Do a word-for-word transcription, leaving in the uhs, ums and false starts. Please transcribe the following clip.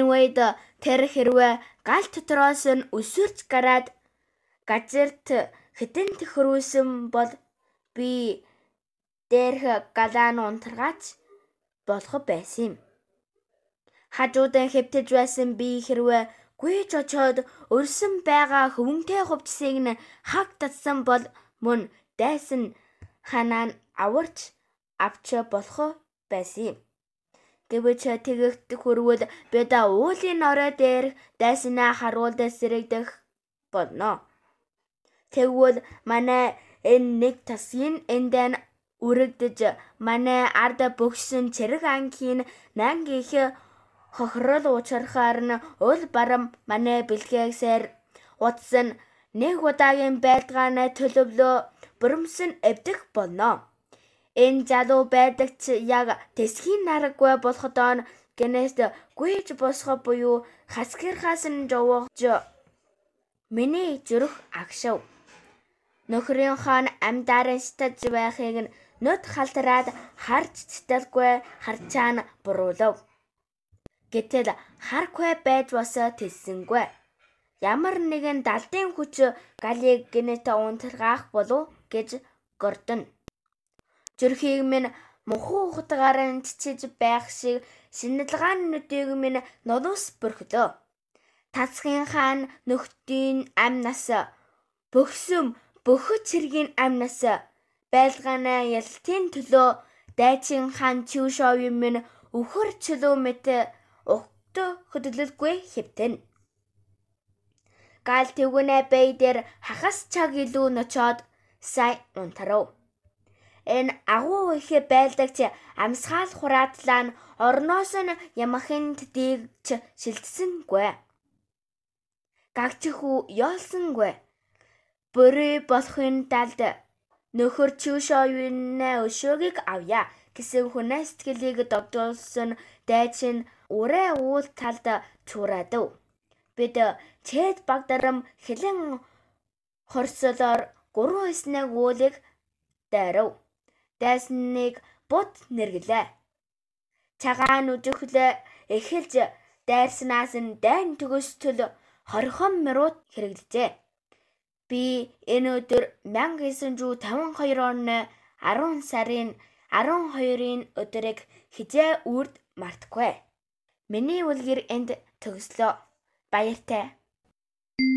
үед тэр хэрвээ гал дотроос нь өсвөрч гараад газарт хитэн төхрүүлсэн бол би дээрх галаа нь унтаргаач болох байсан юм. Хажуудан хэвтэж байсан би хэрвээ гүйж очоод өрсөн байгаа хөвөнтэй хувцсыг нь хаг татсан бол мөн дайсан ханаа нь аварч авч болох байсан юм. Гэвч тэгэгт хүрвэл бид уулын орой дээр дайснаа харуулд сэрэгдэх болно. Тэгвэл манай энэ нэг тасгийн эндэн үрэгдэж манай ард бөхсөн цэрэг ангийн нанг их хохирол уучрахаар нь уул барам манай бэлгээсээр утсан нэг удаагийн байлгааны төлөвлөө бурамсан эвдэх болно. Энэ залуу байдагч яг тэсхийн нараггүй болохдоо гэнэст гүйж босгох буюу хасгирхаас нь жовгож миний зүрх агшив. Нөхрийн хаан амьдаран стаж байхыг нь нүд халтраад харж цэцэлгүй харчаан буруулав. Гэтэл харгүй байж бас тэлсэнгүй. Ямар нэгэн далдын хүч галыг гинэт унтаргаах болов гэж гордоно. Зүрхийг минь мухуу хутгаар нь цэцэж байх шиг шинэлгаан нүдийг минь нулус бүрхлөө. Тасгийн хаан нөхдийн амнаас бөхсөм бөхөж хэргийн амнаас байлгааны ялтын төлөө дайчин хаан Чүшовын минь өвхөр чөлөө мэт огт хөдлөлгүй хэвтэн. Гал тэгүнэ бэй дээр хагас цаг илүү ночоод сай унтарав. Энэ агуу их байлдагч амсгаал хураатлаа нь орноос нь ямахынд дийгч шилжсэнгүй. Гагчхүү ёолсонгүй. Бүрий болохын талд нөхөр Чүшовын өшөөгийг авъя гэсэн хүнээ сэтгэлийг догдуулсан дайчин ураа уул талд чуураадав. Бид чэд багдарам хилэн хорсолоор гурван эснэг уулыг дайрав. Дайсныг бут нэргэлээ. Цагаан үжиглээ эхэлж дайрснаас нь дайн төгстөл хорхон минут хэрэглэжээ. Би энэ өдөр мянга девять жүз тавин хоёр оны арван сарын арван хоёрын өдрийг хизээ үрд мартахгүй. Миний үлгэр энд төгслөө. Баяртай.